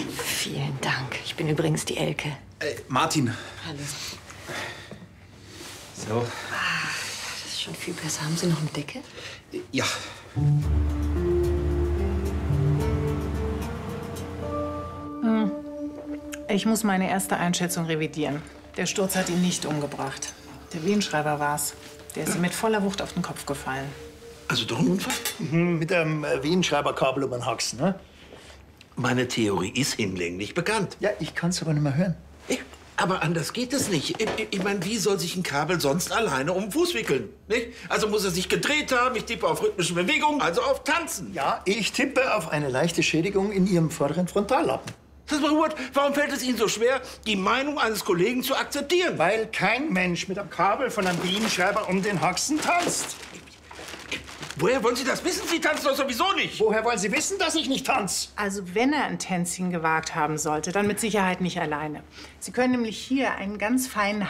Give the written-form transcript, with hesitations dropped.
Vielen Dank. Ich bin übrigens die Elke. Martin. Hallo. So. Das ist schon viel besser. Haben Sie noch eine Decke? Ja. Ich muss meine erste Einschätzung revidieren. Der Sturz hat ihn nicht umgebracht. Der Wehenschreiber war's. Der ist ihm mit voller Wucht auf den Kopf gefallen. Also doch ein Unfall? Mit einem Wehenschreiberkabel über den Haxen, ne? Meine Theorie ist hinlänglich bekannt. Ja, ich kann's aber nicht mehr hören. Aber anders geht es nicht. Ich meine, wie soll sich ein Kabel sonst alleine um den Fuß wickeln? Nicht? Also muss er sich gedreht haben. Ich tippe auf rhythmische Bewegungen, also auf Tanzen. Ja, ich tippe auf eine leichte Schädigung in Ihrem vorderen Frontallappen. Das war Hubert, warum fällt es Ihnen so schwer, die Meinung eines Kollegen zu akzeptieren? Weil kein Mensch mit einem Kabel von einem Wehenschreiber um den Haxen tanzt. Woher wollen Sie das wissen? Sie tanzen doch sowieso nicht. Woher wollen Sie wissen, dass ich nicht tanze? Also wenn er ein Tänzchen gewagt haben sollte, dann mit Sicherheit nicht alleine. Sie können nämlich hier einen ganz feinen